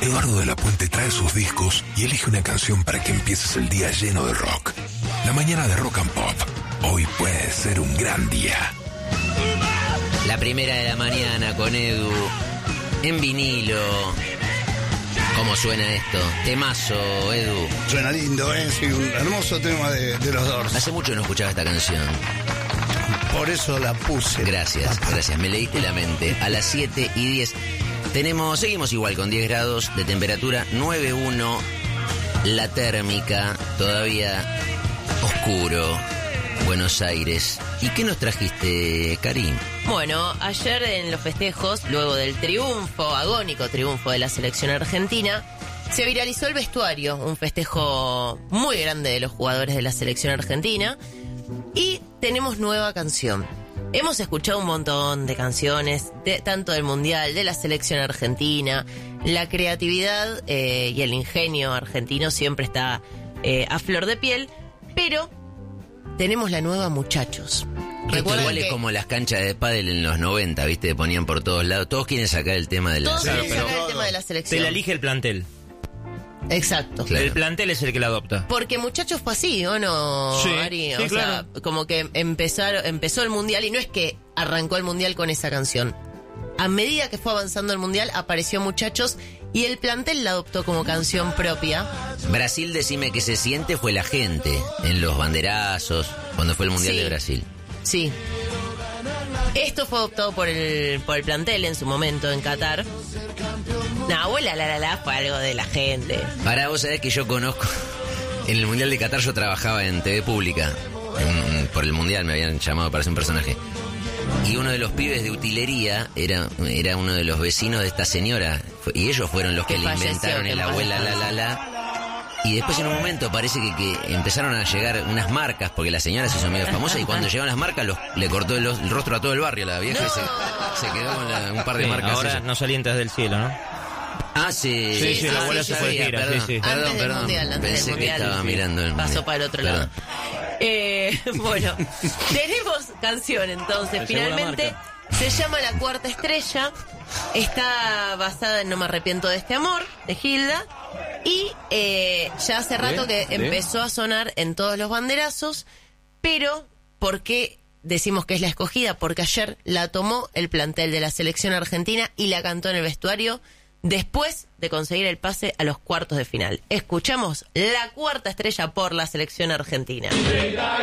Eduardo de la Puente trae sus discos y elige una canción para que empieces el día lleno de rock. La mañana de Rock and Pop. Hoy puede ser un gran día. La primera de la mañana con Edu, en vinilo. ¿Cómo suena esto? Temazo, Edu. Suena lindo, ¿eh? Sí, un hermoso tema de los Doors. Hace mucho no escuchaba esta canción. Por eso la puse. Gracias, me leíste la mente. A las 7:10 seguimos igual con 10 grados de temperatura, 9.1 la térmica, todavía oscuro, Buenos Aires. ¿Y qué nos trajiste, Karim? Bueno, ayer en los festejos, luego del agónico triunfo de la selección argentina, se viralizó el vestuario, un festejo muy grande de los jugadores de la selección argentina, y tenemos nueva canción. Hemos escuchado un montón de canciones, tanto del Mundial, de la selección argentina. La creatividad y el ingenio argentino siempre está a flor de piel, pero tenemos la nueva, muchachos. Recuerden igual que... es como las canchas de pádel en los 90, ¿viste? Ponían por todos lados. Todos quieren sacar el tema de la selección. Todos quieren sacar el tema de la selección. Te la elige el plantel. Exacto. Claro. El plantel es el que la adopta. Porque muchachos fue así, ¿o no, sí, Ari? Sí, o claro. sea, como que empezó el Mundial y no es que arrancó el Mundial con esa canción. A medida que fue avanzando el Mundial, apareció Muchachos y el plantel la adoptó como canción propia. Brasil, decime qué se siente, fue la gente en los banderazos, cuando fue el Mundial de Brasil. Sí. Esto fue adoptado por el plantel en su momento en Qatar. No, abuela, la fue algo de la gente. Para vos sabés que yo conozco. En el Mundial de Qatar yo trabajaba en TV Pública. Por el Mundial me habían llamado para ser un personaje. Y uno de los pibes de utilería era uno de los vecinos de esta señora. Y ellos fueron los que le inventaron el abuela, la. Y después en un momento parece que empezaron a llegar unas marcas, porque la señora se hizo medio famosa, y cuando llegaron las marcas le cortó el rostro a todo el barrio, la vieja, y se quedó con un par de marcas. Ahora no salientas del cielo, ¿no? Ah, sí. Sí, la abuela se fue de gira. Perdón. Pensé que estaba mirando el pasó para el otro lado. Bueno, tenemos canción entonces, finalmente. Se llama La Cuarta Estrella. Está basada en No me arrepiento de este amor, de Gilda. Y ya hace rato que empezó a sonar en todos los banderazos. Pero, ¿por qué decimos que es la escogida? Porque ayer la tomó el plantel de la selección argentina y la cantó en el vestuario después de conseguir el pase a los cuartos de final. Escuchamos La Cuarta Estrella por la selección argentina.